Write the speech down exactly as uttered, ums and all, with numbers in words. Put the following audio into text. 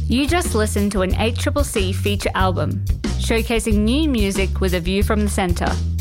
You just listened to an H C C C feature album, showcasing new music with a view from the centre.